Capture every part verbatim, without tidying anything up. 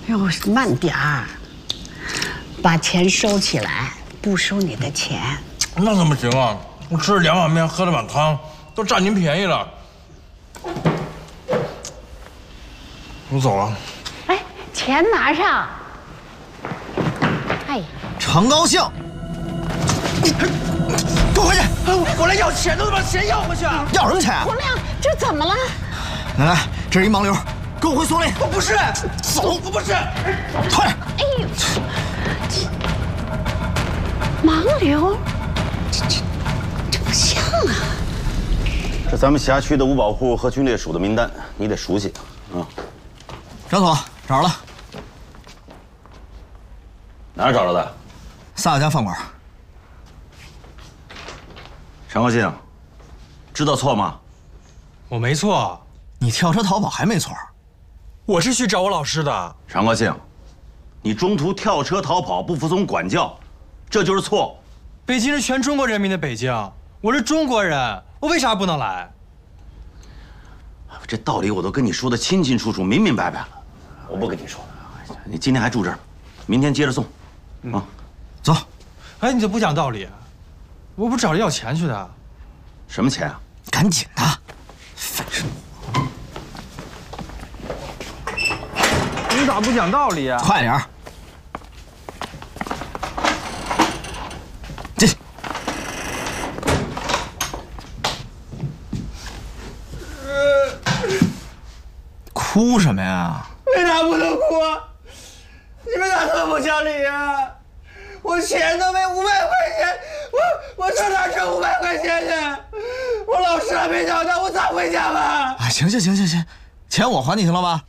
哟，慢点儿，把钱收起来，不收你的钱。 那怎么行啊？我吃了两碗面，喝了碗汤，都占您便宜了。我走了。 哎，钱拿上。哎， 常高兴， 你给我回去！我来要钱，都把钱要回去啊！ 要什么钱啊？ 洪亮，这怎么了？ 奶奶，这是一盲流，跟我回所里。 我不是， 走， 我不是， 快点！ 哎呦，盲流，这这这不像啊！ 这咱们辖区的五保户和军烈属的名单，你得熟悉啊。 张总找着了， 哪儿找着的？ 萨家饭馆。 常高兴，知道错吗？ 我没错， 你跳车逃跑还没错。 我是去找我老师的。 常高兴，你中途跳车逃跑，不服从管教，这就是错。 北京是全中国人民的北京，我是中国人，我为啥不能来？ 这道理我都跟你说的清清楚楚、明明白白了，我不跟你说了。你今天还住这儿，明天接着送，啊， 走。 哎，你这不讲道理，我不是找人要钱去的。 什么钱啊？ 赶紧的，烦死我！ 你咋不讲道理啊？ 快点儿，进。哭什么呀？ 为啥不能哭啊？你们咋这么不讲理呀？我钱都没五百块钱，我我上哪挣五百块钱去？我老师还没找到，我咋回家吧？ 啊，行行行行行，钱我还你行了吧？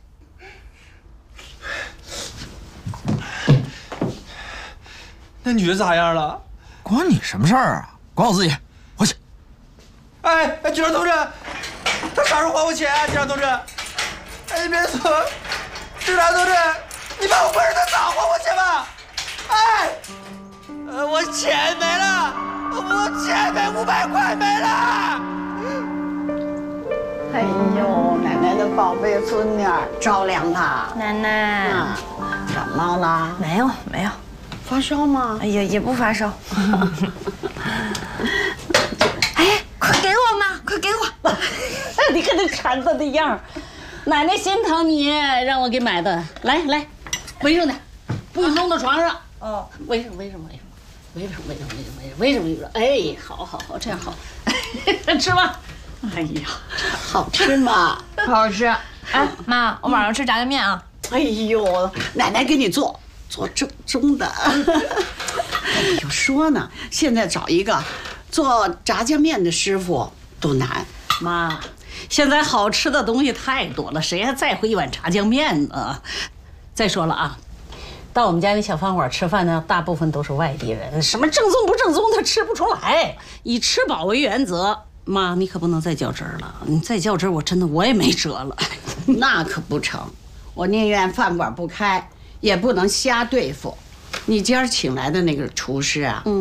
那女的咋样了？ 关你什么事儿啊？管我自己，回去。 哎哎，局长同志，他啥时候还我钱啊？局长同志，哎，你别走，局长同志，你把我不是的早还我钱吧？哎，呃，我钱没了，我钱没五百块没了。 哎呦，奶奶的宝贝孙女儿，着凉了。 奶奶， 啊，感冒了？ 没有没有， 发烧吗？ 哎呀也不发烧。哎，快给我嘛，快给我！ 你看这馋的那样，奶奶心疼你，让我给买的。来来，围上点，不许弄到床上。哦，围上围上围上，围上围上围上围上围上围上。哎，好好好，这样好。吃吧。哎呀，好吃吗？ 好吃。哎，妈，我晚上吃炸酱面啊。 哎呦，奶奶给你做，做正宗的。哎呦，说呢，现在找一个做炸酱面的师傅都难。妈，现在好吃的东西太多了，谁还在乎一碗炸酱面呢？再说了啊，到我们家那小饭馆吃饭呢，大部分都是外地人，什么正宗不正宗的吃不出来，以吃饱为原则。妈，你可不能再较真儿了，你再较真儿，我真的我也没辙了。那可不成，我宁愿饭馆不开，也不能瞎对付。你今儿请来的那个厨师啊，嗯。